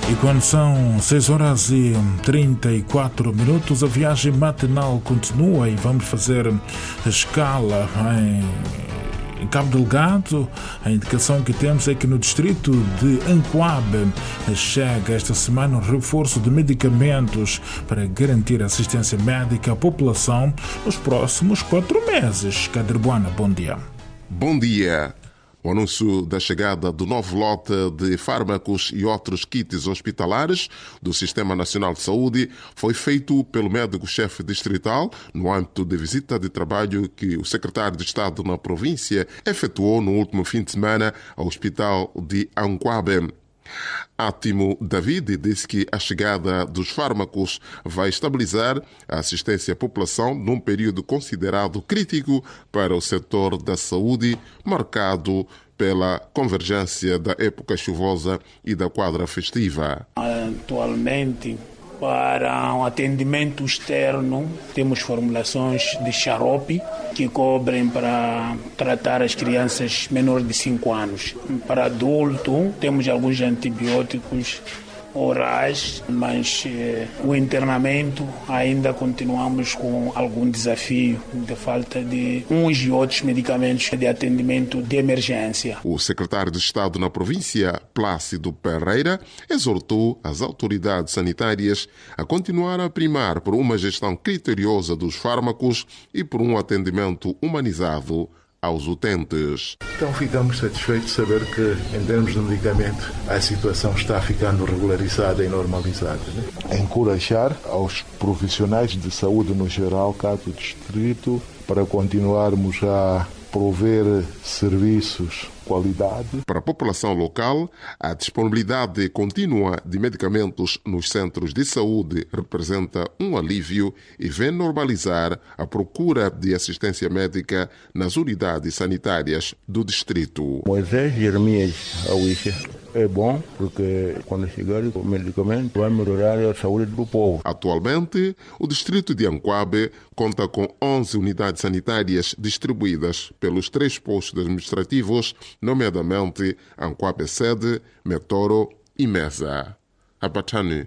E quando são 6 horas e 34 minutos, a viagem matinal continua e vamos fazer a escala em Cabo Delgado. A indicação que temos é que no distrito de Ancoabe chega esta semana um reforço de medicamentos para garantir assistência médica à população nos próximos 4 meses. Caderbuana, bom dia. Bom dia. O anúncio da chegada do novo lote de fármacos e outros kits hospitalares do Sistema Nacional de Saúde foi feito pelo médico-chefe distrital no âmbito de visita de trabalho que o secretário de Estado na província efetuou no último fim de semana ao Hospital de Ancoabe. Átimo David disse que a chegada dos fármacos vai estabilizar a assistência à população num período considerado crítico para o setor da saúde, marcado pela convergência da época chuvosa e da quadra festiva. Atualmente, para um atendimento externo, temos formulações de xarope que cobrem para tratar as crianças menores de 5 anos. Para adulto, temos alguns antibióticos orais, mas o internamento ainda continuamos com algum desafio de falta de uns e outros medicamentos de atendimento de emergência. O secretário de Estado na província, Plácido Pereira, exortou as autoridades sanitárias a continuar a primar por uma gestão criteriosa dos fármacos e por um atendimento humanizado aos utentes. Então ficamos satisfeitos de saber que, em termos de medicamento, a situação está ficando regularizada e normalizada. Encorajar aos profissionais de saúde no geral, cá do distrito, para continuarmos a prover serviços de qualidade. Para a população local, a disponibilidade contínua de medicamentos nos centros de saúde representa um alívio e vem normalizar a procura de assistência médica nas unidades sanitárias do distrito. Moisés Jeremias Awixa. É bom porque quando chegar o medicamento vai melhorar a saúde do povo. Atualmente, o distrito de Ancoabe conta com 11 unidades sanitárias distribuídas pelos 3 postos administrativos, nomeadamente Ancoabe Sede, Metoro e Mesa. Abatani,